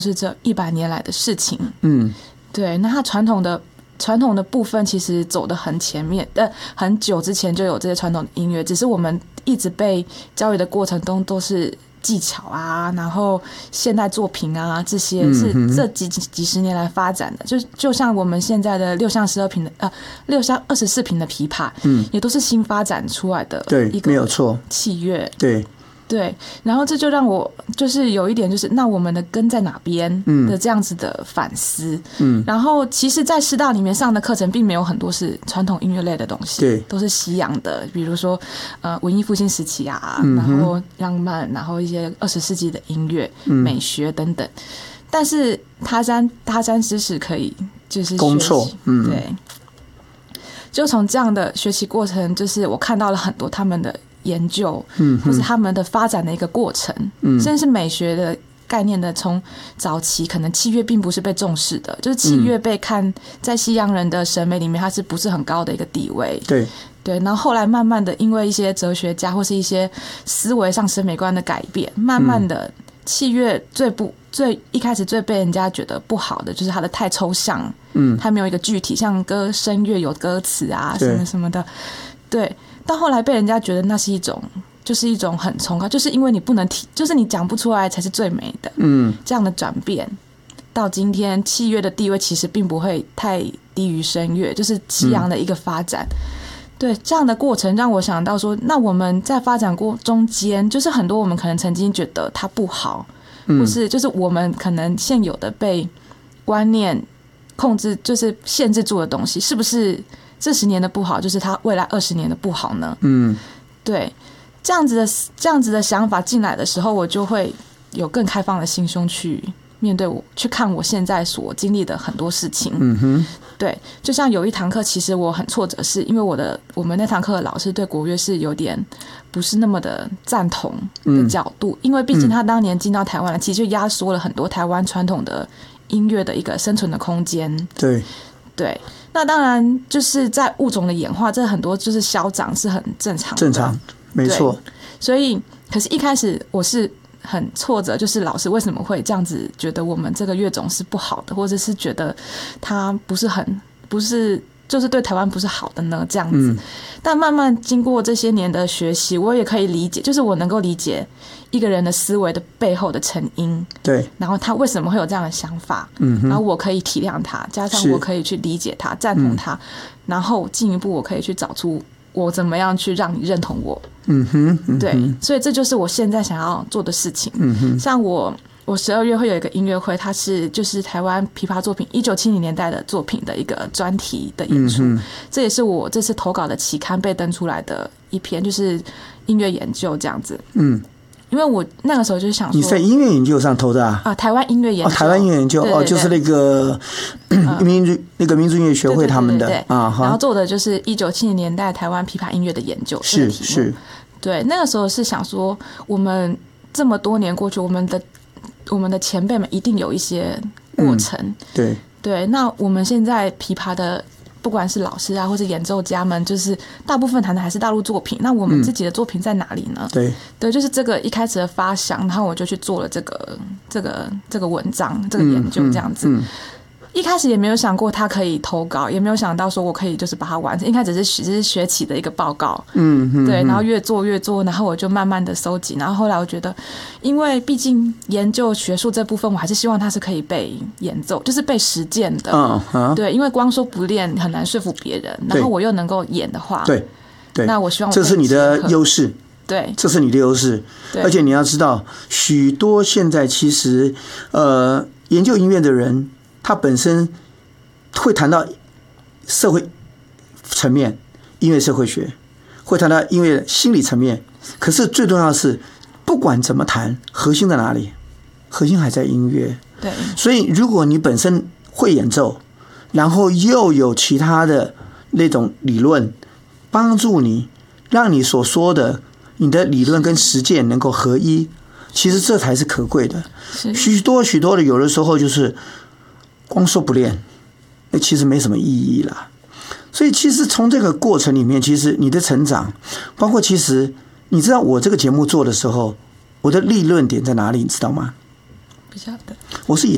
是这100年来的事情。对，那它传统的部分其实走得很前面，很久之前就有这些传统的音乐，只是我们一直被教育的过程中都是技巧啊，然后现代作品啊，这些是这几十年来发展的。就像我们现在的6项12平的6项24平的琵琶，也都是新发展出来的一个，没有错，器乐。对，然后这就让我就是有一点就是那我们的根在哪边的这样子的反思。然后其实在师大里面上的课程并没有很多是传统音乐类的东西，对，都是西洋的，比如说文艺复兴时期啊，然后浪漫，然后一些20世纪的音乐、美学等等。但是他山之石可以就是攻错，对，就从这样的学习过程，就是我看到了很多他们的研究，或是他们的发展的一个过程，甚至是美学的概念的，从早期可能器乐并不是被重视的，就是器乐被看在西洋人的审美里面，它是不是很高的一个地位？对，然后后来慢慢的，因为一些哲学家或是一些思维上审美观的改变，慢慢的器乐一开始最被人家觉得不好的就是它的太抽象，它没有一个具体，像声乐有歌词啊什么什么的，对。到后来被人家觉得那是就是一种很崇高，就是因为你不能就是你讲不出来才是最美的，这样的转变，到今天器乐的地位其实并不会太低于声乐，就是西洋的一个发展。对，这样的过程让我想到说，那我们在发展过中间，就是很多我们可能曾经觉得它不好，或是就是我们可能现有的被观念控制，就是限制住的东西，是不是这10年的不好，就是他未来20年的不好呢？对，这样子的想法进来的时候，我就会有更开放的心胸去面对去看我现在所经历的很多事情。对，就像有一堂课，其实我很挫折，是因为我们那堂课的老师对国乐是有点不是那么的赞同的角度，因为毕竟他当年进到台湾了，其实就压缩了很多台湾传统的音乐的一个生存的空间。对，那当然就是在物种的演化，这很多就是消长是很正常，没错。所以，可是一开始我是很挫折，就是老师为什么会这样子觉得我们这个乐种是不好的，或者是觉得它不是就是对台湾不是好的呢？这样子。但慢慢经过这些年的学习，我也可以理解，就是我能够理解一个人的思维的背后的成因，对，然后他为什么会有这样的想法，然后我可以体谅他，加上我可以去理解他、赞同他，然后进一步我可以去找出我怎么样去让你认同我，对，所以这就是我现在想要做的事情。像我12月会有一个音乐会，它就是台湾琵琶作品1970年代的作品的一个专题的演出，这也是我这次投稿的期刊被登出来的一篇，就是音乐研究这样子。因为我那个时候就是想说，你在音乐研究上投的啊？台湾音乐研究，台湾音乐研究，就是那个民族音乐学会他们的啊。然后做的就是1970年代台湾琵琶音乐的研究，是，对，那个时候是想说，我们这么多年过去，我们的前辈们一定有一些过程，对，那我们现在琵琶的不管是老师啊，或是演奏家们，就是大部分弹的还是大陆作品。那我们自己的作品在哪里呢？对，就是这个一开始的发想，然后我就去做了这个文章，这个研究这样子。一开始也没有想过他可以投稿，也没有想到说我可以就是把它完成。应该只是学期的一个报告，对，然后越做，然后我就慢慢的收集。然后后来我觉得，因为毕竟研究学术这部分，我还是希望它是可以被演奏，就是被实践的。对，因为光说不练很难说服别人，然后我又能够演的话，对，那我希望这是你的优势。对，这是你的优势。而且你要知道，许多现在其实研究音乐的人，他本身会谈到社会层面，音乐社会学，会谈到音乐心理层面。可是最重要的是，不管怎么谈，核心在哪里？核心还在音乐。对，所以如果你本身会演奏，然后又有其他的那种理论帮助你，让你所说的你的理论跟实践能够合一，其实这才是可贵的。许多的有的时候就是光说不练，那其实没什么意义啦。所以其实从这个过程里面，其实你的成长，包括其实你知道我这个节目做的时候，我的立论点在哪里，你知道吗？不晓得。我是以